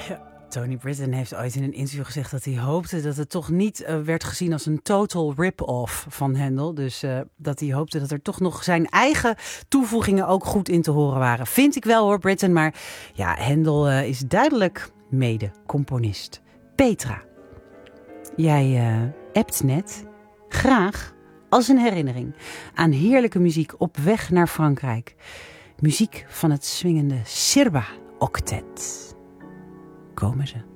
Ja, Tony Britton heeft ooit in een interview gezegd dat hij hoopte dat het toch niet werd gezien als een total rip-off van Handel. Dus dat hij hoopte dat er toch nog zijn eigen toevoegingen ook goed in te horen waren. Vind ik wel hoor, Britton. Maar ja, Handel is duidelijk mede-componist. Petra, jij appt net graag als een herinnering aan heerlijke muziek op weg naar Frankrijk. Muziek van het swingende Sirba Octet. Komen ze.